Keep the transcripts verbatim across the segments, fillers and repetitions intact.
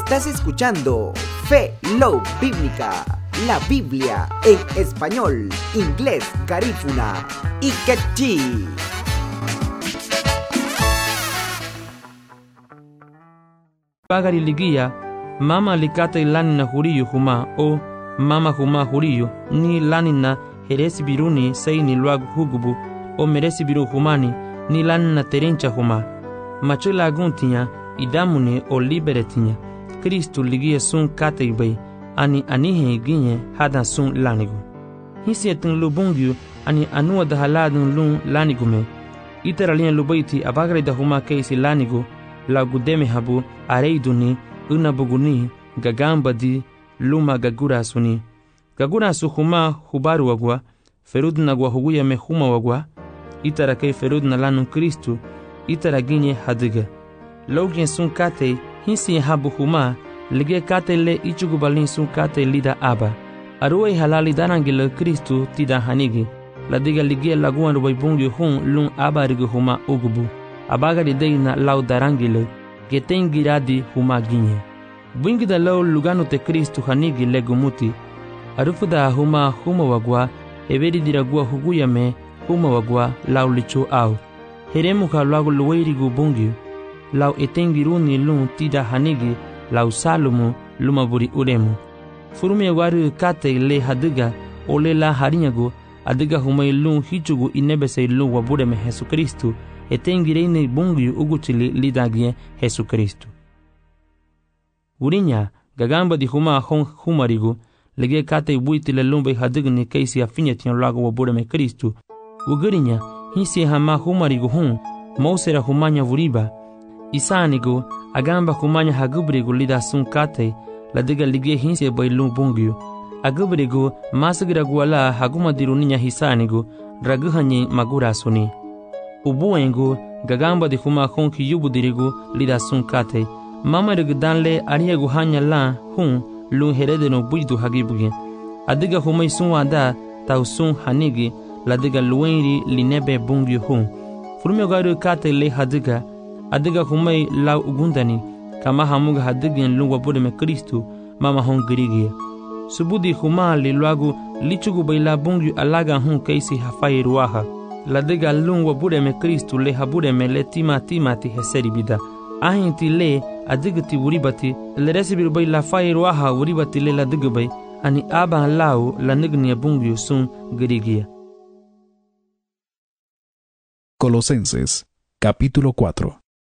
Estás escuchando Fe Love Bíblica, la Biblia en español, inglés, garífuna y quechí. Pagari ligia, mama likata lanina huriyo huma o mama huma huriyo ni lanina heresi biruni seini luagu hugubu o meresi biru humani ni lanina terencha huma. Macho laguntinya idamune o liberetinya. Kristu ligia sun kate bay ani anihe ginye hadan sun lanigu. Hisi etun lubungyu ani anua da haladun lun lanigume. Itaralien lubaiti abagre da huma keisi lanigu la gudeme habu areiduni unabuguni gagamba di luma gagura suni. Gagura su huma hubaru wagwa ferudna gwa huguya me huma wagwa itara kei ferudna lanun Kristu itara ginye hadiga. Logien sun kate hinsi habu huma lige kate le ichugubalin sun kate lida aba. Aruwe halali darangile Kristu tida hanigi. La diga lige laguan rubai bungi hun lun aba rigu huma ugubu. Abaga di dei na lau darangile geten giradi huma ginye. Bungi da lau lugano te Kristu hanigi legumuti. Arufu da huma huma wagwa ebedi diragua huguya me huma wagwa lau licho au. Heremu ka lagu luweirigu bungi lau etengiruni lun tida hanigi lau salumu lumaburi uremu. Furume waru kate le hadiga ole la harinyagu adiga humai lun hichugu inebese lun wabureme Jesu Kristu etengireine bungi uguchili lidagie Jesu Kristu. Urinya gagamba di huma hon humarigu lege kate buiti le lumbe hadigni keisi afinyetian lagu wabureme Kristu. Ugurinya hisi hama humarigu hun mausera humanya vuriba. Isanigu agamba humanya hagubrigu lida sun kate la diga lige hinsi bay lum bungiu. Agubrigu masigira guala haguma diruninya hisanigu raguhanyi magura suni. Ubuengu gagamba di huma honki yubu dirigu lida sun kate. Mama rigu danle ariyagu hanya la hun lun heredeno buidu hagibugi. Adiga humay sun wada tau sun hanigi la diga luenri linebe bungiu hun. Furume garu kate le hadiga adiga humay lau ugundani kama hamuga hadigin lun wabureme Kristu mama hon girigia. Subudi huma li luagu lichugu bayla bungi alaga hun keisi hafai ruaha. La diga lun wabureme Kristu le habureme le tima tima ti heseri bida. Ahin ti le adiga ti uribati le resibiru bayla fai ruaha uribati le la diga bay ani aba lau la nignia bungi sun girigia. Colosenses capítulo cuatro.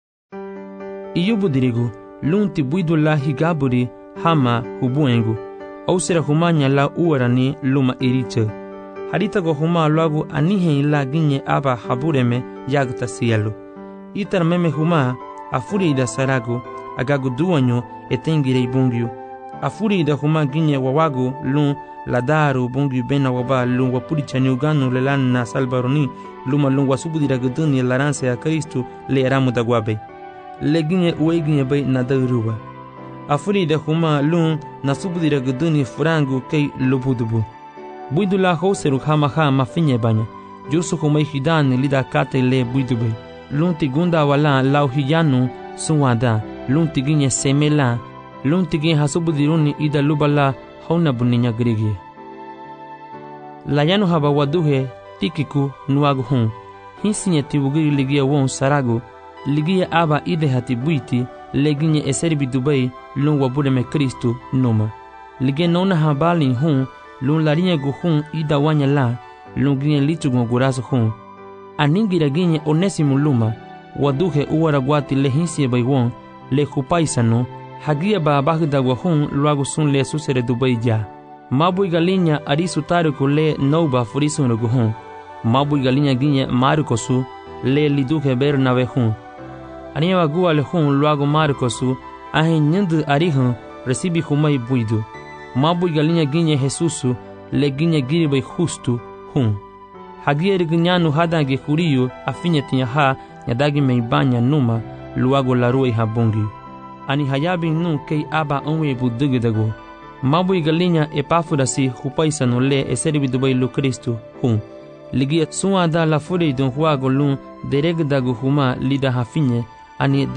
Iyubu dirigu lun ti buidu la higaburi hama hubuengu. Ausera humanya la uarani luma iriche. Harita go huma luagu anihe la ginye aba habureme yagta sielu. Itar meme huma afuri ida saragu agagu duanyo etengire bungiu. Afuri ida huma ginye wawagu lun la daru bungiu bena waba lun wapuri chanyuganu lelana salbaroni luma lun wasubudira guduni laranse a Kristu le eramu dagwabe. Leginye ueginye bay nadaruba. Afuri da huma lun nasubudira guduni furangu kei lubudubu. Buidula hoseru hama hama finye banya. Jusu humay hidani lida kate le buidubay. Lun tigunda wala lau hiyanu sunwada. Lun tiginye semela. Lun tiginye hasubudiruni ida lubala hauna buninya grigi. Layanu haba waduhe tikiku nuagu hun. Hinsinye tibugiri ligia won saragu. Ligia aba ide hati buiti leginye eserbi Dubai lun wabureme Kristu numa. Ligia nona habali hun lun larinye gu hun ida wanya la lun ginye lichugu gurasu hun. Aningira ginye onesimu luma waduhe uwara guati le hinsie bay won le hupaisano hagia ba abagda wa hun luagu sun le susere Dubai ja. Mabui galinya arisu tariku le nauba furisu nugu hun. Mabui galinya ginye marikosu le liduhe bernawe hun. Aniya wagua le hun luago marikosu ahin nyendu arihun resibi humay buidu. Mabui galinya ginye Jesusu le ginye giribay justu hun. Hagia riginyanu hadange huriyo afinya tinya ha nyadagi meibanya numa luago laruay habungi. Ani hayabi nun kei aba onwe budugidago. Mabui galinya epafurasi hupaisano le eseribi Dubai lu Kristu hun. Ligia suada la furi don huago lun deregdago huma lida hafinye ani